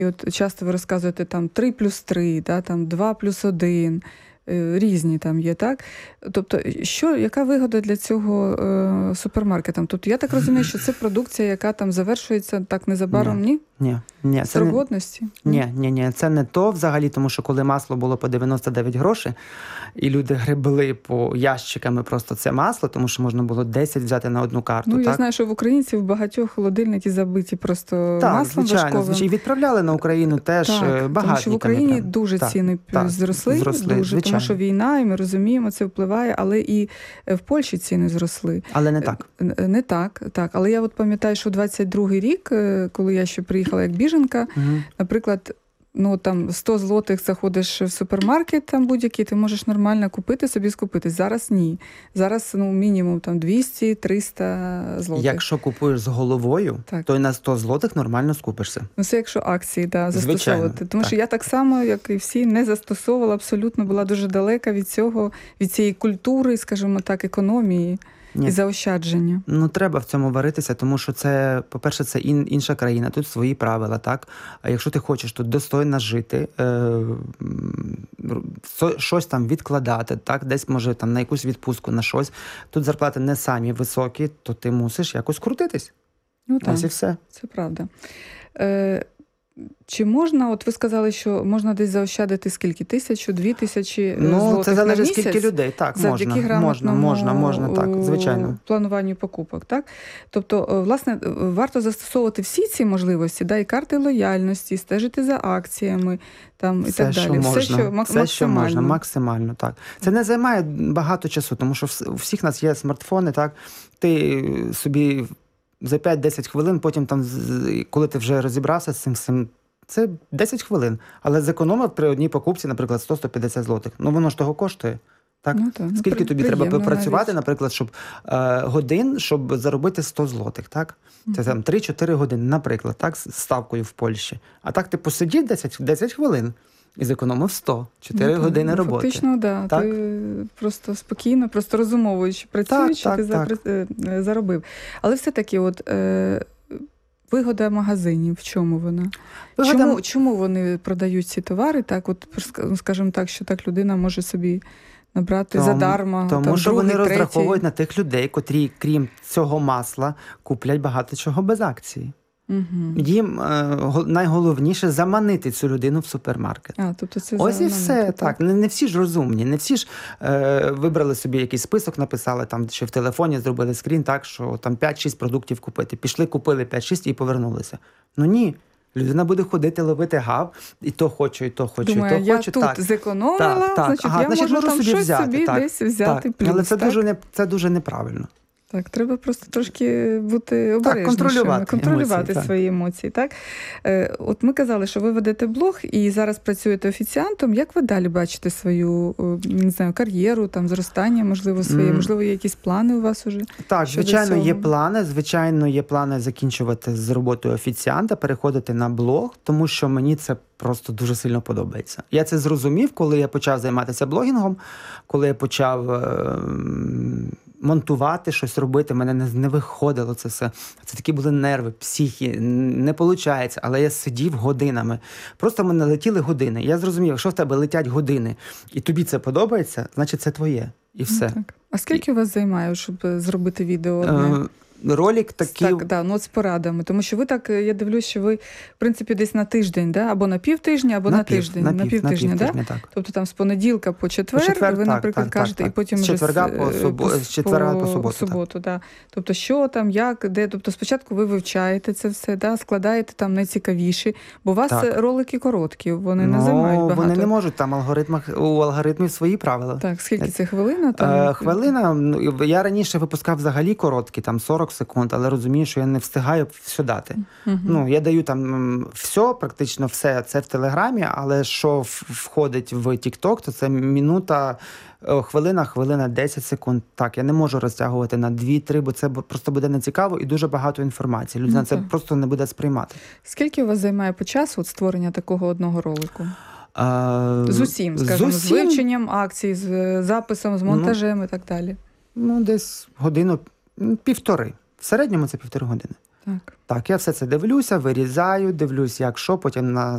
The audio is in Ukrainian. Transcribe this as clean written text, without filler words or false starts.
І от часто ви розказуєте там 3+3, да, там 2+1, різні там є, так? Тобто, яка вигода для цього супермаркетам? Тобто, я так розумію, що це продукція, яка там завершується так незабаром, ні? Ні. Срок годності? Ні, це не то взагалі, тому що коли масло було по 99 грошей, і люди гребли по ящиками просто це масло, тому що можна було 10 взяти на одну карту. Я знаю, що в українців в багатьох холодильники забиті просто маслом важковим. Так, звичайно. І відправляли на Україну теж багатниками. Тому що в Україні дуже ціни зросли, звичайно. тому що війна, і ми розуміємо, це впливає, але і в Польщі ціни зросли. Але не так. Не так. Але я от пам'ятаю, що 22-й рік, коли я ще приїхала як біженка, наприклад, там 100 злотих заходиш в супермаркет там будь-який, ти можеш нормально купити, собі скупитись. Зараз ні. Зараз мінімум там 200-300 злотих. Якщо купуєш з головою, то і на 100 злотих нормально скупишся. Це якщо акції, застосовувати. Звичайно, тому що я так само, як і всі, не застосовувала, абсолютно була дуже далека від цього, від цієї культури, скажімо так, економії. І заощадження. Треба в цьому варитися, тому що це, по-перше, це інша країна, тут свої правила, так? А якщо ти хочеш тут достойно жити, щось там відкладати, так? Десь, може, там на якусь відпустку, на щось, тут зарплати не самі високі, то ти мусиш якось крутитись. Ось і все. Це правда. Чи можна, от ви сказали, що можна десь заощадити скільки? 1000-2000 злотих це залежить на місяць? Скільки людей, так, можна, так, звичайно. Плануванню покупок, так? Тобто, власне, варто застосовувати всі ці можливості, і карти лояльності, стежити за акціями, там, і так далі. Все, що можна, максимально, так. Це не займає багато часу, тому що у всіх нас є смартфони, так? Ти собі за 5-10 хвилин, потім, там, коли ти вже розібрався з цим, це 10 хвилин. Але зекономив при одній покупці, наприклад, 100-150 злотих. Воно ж того коштує. Так? Скільки тобі треба попрацювати, наприклад, годин, щоб заробити 100 злотих, так? Це там 3-4 години, наприклад, так, з ставкою в Польщі. А так ти посидів 10 хвилин. І зекономив 100, 4 години роботи. Фактично, так. Ти просто спокійно, просто розумовуючи, працюючи, ти заробив. Але все-таки вигода магазинів, в чому вона? Чому вони продають ці товари? Так, скажімо так, що так людина може собі набрати задарма. Тому що вони розраховують на тих людей, котрі, крім цього масла, куплять багато чого без акції. Їм найголовніше заманити цю людину в супермаркет. Тобто це ось і все. Так. Не всі ж розумні, не всі ж вибрали собі якийсь список, написали там, чи в телефоні зробили скрін, так, що там 5-6 продуктів купити. Пішли, купили 5-6 і повернулися. Ні. Людина буде ходити, ловити гав, і то хочу, і то хочу, думаю, і то хочу. Я тут зекономила, значить, я можу там щось собі десь взяти плюс. Але це дуже неправильно. Так, треба просто трошки бути обережнішими, контролювати свої емоції. Так? От ми казали, що ви ведете блог і зараз працюєте офіціантом. Як ви далі бачите свою, не знаю, кар'єру, там, зростання, можливо, своє, можливо, є якісь плани у вас уже? Так, звичайно, є плани закінчувати з роботою офіціанта, переходити на блог, тому що мені це просто дуже сильно подобається. Я це зрозумів, коли я почав займатися блогінгом, коли я почав монтувати, щось робити, мене не виходило це все. Це такі були нерви, психі, не виходить, але я сидів годинами. Просто в мене летіли години. Я зрозумів, якщо в тебе летять години, і тобі це подобається, значить це твоє. І все. Так. А скільки у вас займає, щоб зробити відео одне? Ролик такий... Так, з порадами. Тому що ви так, я дивлюсь, що ви, в принципі, десь на тиждень, або на півтижня, або на тиждень. На півтижня, так? Тобто там з понеділка по четвер, ви, наприклад, кажете, і потім з четверга по суботу. Так. Тобто що там, як, де. Тобто спочатку ви вивчаєте це все, складаєте там найцікавіші, бо у вас ролики короткі, вони не займають багато. Вони не можуть, там у алгоритмів свої правила. Так, скільки це хвилина? Хвилина, я раніше випускав взагалі короткі, там 40 секунд, але розумію, що я не встигаю все дати. Я даю там все, практично все, це в Телеграмі, але що входить в TikTok, то це хвилина, 10 секунд. Так, я не можу розтягувати на 2-3, бо це просто буде нецікаво і дуже багато інформації. Людина це просто не буде сприймати. Скільки у вас займає по часу створення такого одного ролику? З усім, скажімо, з вивченням акцій, з записом, з монтажем і так далі? Десь годину, півтори. В середньому це 1,5 години. Так, я все це дивлюся, вирізаю, дивлюсь, як що, потім